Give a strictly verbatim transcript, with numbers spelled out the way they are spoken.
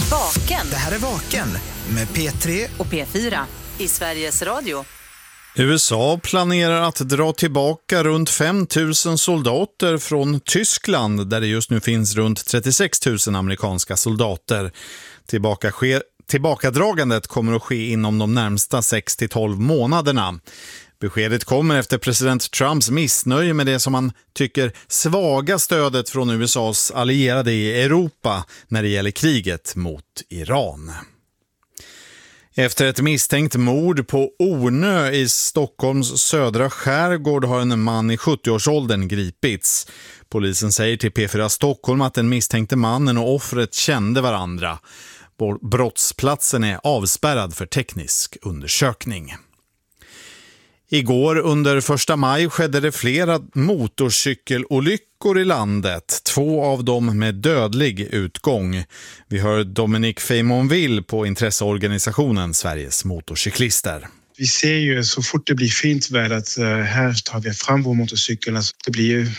Vaken. Det här är Vaken med P tre och P fyra i Sveriges Radio. U S A planerar att dra tillbaka runt fem tusen soldater från Tyskland, där det just nu finns runt trettiosex tusen amerikanska soldater. Tillbaka ske, tillbakadragandet kommer att ske inom de närmsta sex till tolv månaderna. Beskedet kommer efter president Trumps missnöje med det som han tycker svaga stödet från U S A:s allierade i Europa när det gäller kriget mot Iran. Efter ett misstänkt mord på Ornö i Stockholms södra skärgård har en man i sjuttioårsåldern gripits. Polisen säger till P fyra Stockholm att den misstänkte mannen och offret kände varandra. Brottsplatsen är avspärrad för teknisk undersökning. Igår under första maj skedde det flera motorcykelolyckor i landet, två av dem med dödlig utgång. Vi hör Dominic Feymonville på intresseorganisationen Sveriges motorcyklister. Vi ser ju så fort det blir fint väder att uh, här tar vi fram vår motorcykel. Alltså, det blir ju